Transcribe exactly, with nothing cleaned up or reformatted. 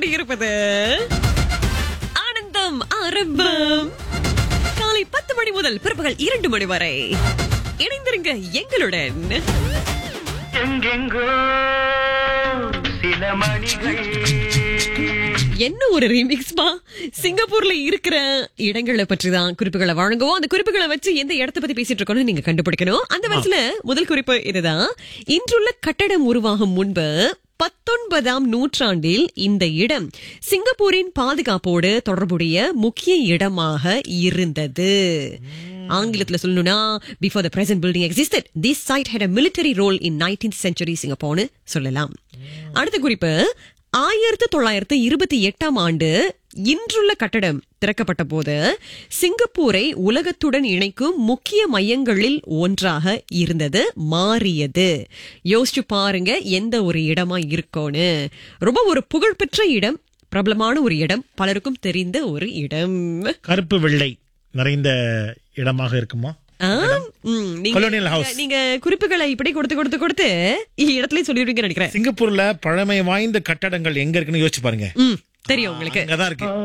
கேட்டுக்கொண்டிருப்பது ஆனந்தம் ஆரம்பம். காலை பத்து மணி முதல் பிற்பகல் இரண்டு மணி வரை இணைந்திருங்க எங்களுடன். எங்கெங்கோ சில மணிகள். என்ன ஒரு ரீமிக்ஸ்பா. சிங்கப்பூர்ல இருக்கிற இடங்களை பற்றி தான் குறிப்புகளை வழங்குவோம். அந்த குறிப்புகளை வச்சு எந்த இடத்தை பத்தி பேசிட்டு இருக்கோம்னு நீங்க கண்டுபிடிக்கணும். அந்த வயசுல முதல் குறிப்பு இதுதான். இன்றுள்ள கட்டடம் உருவாகும் முன்பு பத்தொன்பதாம் நூற்றாண்டில் இந்த இடம் சிங்கப்பூரின் பாதுகாப்போடு தொடர்புடைய முக்கிய இடமாக இருந்தது. ஆங்கிலத்துல சொல்லணும்னா, before the present building existed, this site had a military role in nineteenth century Singapore சொல்லலாம். அடுத்த குறிப்பு, ஆயிரத்தி தொள்ளாயிரத்தி இருபத்தி எட்டாம் ஆண்டு இன்றுள்ள கட்டடம் திறக்கப்பட்ட போது சிங்கப்பூரை உலகத்துடன் இணைக்கும் முக்கிய மையங்களில் ஒன்றாக இருந்தது மாறியது. யோசிச்சு பாருங்க எந்த ஒரு இடமா இருக்கும்னு. ரொம்ப ஒரு புகழ்பெற்ற இடம், பிரபலமான ஒரு இடம், பலருக்கும் தெரிந்த ஒரு இடம். கருப்பு வெள்ளை நிறைந்த இடமாக இருக்குமா? நீங்க குறிப்புகளை இப்படி கொடுத்து கொடுத்து கொடுத்து இடத்துல சொல்லிடுவீங்க நினைக்கிறேன். சிங்கப்பூர்ல பழமை வாய்ந்த கட்டடங்கள் எங்க இருக்குன்னு யோசிச்சு பாருங்க. தெரியும் உங்களுக்கு. அங்கதான் இருக்கு.